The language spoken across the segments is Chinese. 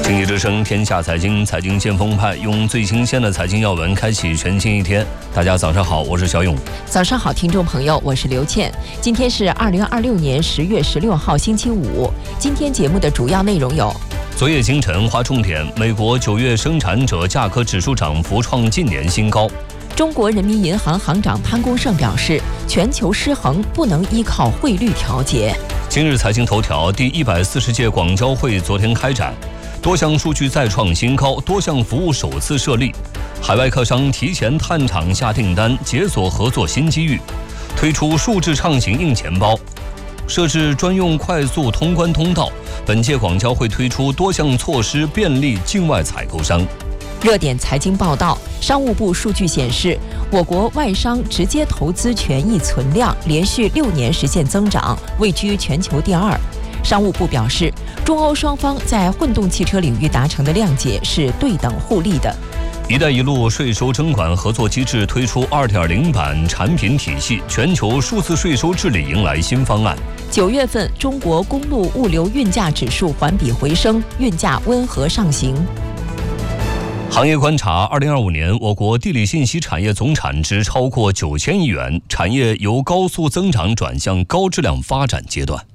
经济之声天下财经，财经先锋派用最新鲜的财经要闻开启全新一天。大家早上好，我是小勇。 早上好，听众朋友，我是刘倩。今天是2026年10月16号，星期五。今天节目的主要内容有： 昨夜今晨划重点，美国9月生产者价格指数涨幅创近年新高。 中国人民银行行长潘功胜表示，全球失衡不能依靠汇率调节。 今日财经头条，第140届广交会昨天开展，多项数据再创新高，多项服务首次设立，海外客商提前探厂下订单，解锁合作新机遇，推出数字畅行硬钱包，设置专用快速通关通道。本届广交会推出多项措施，便利境外采购商。 热点财经报道，商务部数据显示，我国外商直接投资权益存量连续6年实现增长，位居全球第2。商务部表示，中欧双方在混动汽车领域达成的谅解是对等互利的。 一带一路税收征管合作机制推出2.0版产品体系，全球数字税收治理迎来新方案。 9月份，中国公路物流运价指数环比回升，运价温和上行。 行业观察，2025年我国地理信息产业总产值超过9000亿元，产业由高速增长转向高质量发展阶段。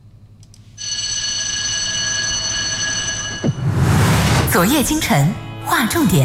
昨夜今晨划重点。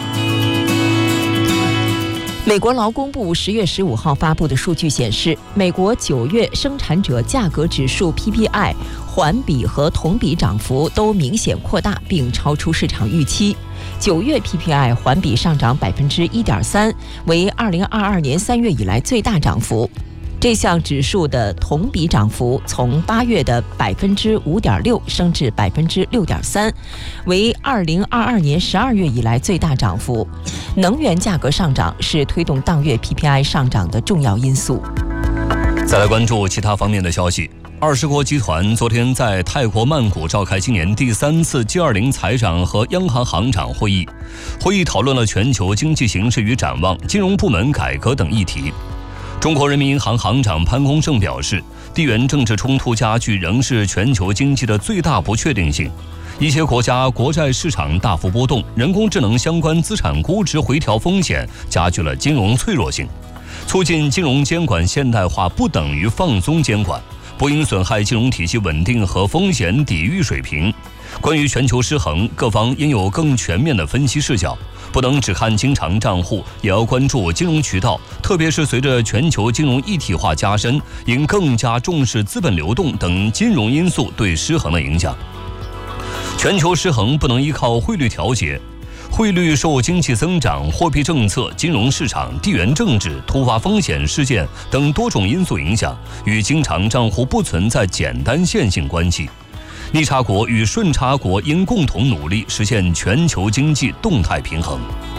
美国劳工部10月15号发布的数据显示，美国9月生产者价格指数 PPI 环比和同比涨幅都明显扩大，并超出市场预期。9月 PPI 环比上涨 1.3%， 为2022年3月以来最大涨幅。这项指数的同比涨幅从8月的 5.6% 升至 6.3%， 为2022年12月以来最大涨幅。能源价格上涨是推动当月 PPI 上涨的重要因素。 再来关注其他方面的消息。20国集团昨天在泰国曼谷召开今年第3次 G20 财长和央行行长会议，会议讨论了全球经济形势与展望、金融部门改革等议题。中国人民银行行长潘功胜表示，地缘政治冲突加剧仍是全球经济的最大不确定性。一些国家国债市场大幅波动，人工智能相关资产估值回调风险加剧了金融脆弱性。促进金融监管现代化不等于放松监管，不应损害金融体系稳定和风险抵御水平。关于全球失衡，各方应有更全面的分析视角，不能只看经常账户，也要关注金融渠道，特别是随着全球金融一体化加深，应更加重视资本流动等金融因素对失衡的影响。全球失衡不能依靠汇率调节，汇率受经济增长、货币政策、金融市场、地缘政治、突发风险事件等多种因素影响，与经常账户不存在简单线性关系。逆差国与顺差国应共同努力实现全球经济动态平衡。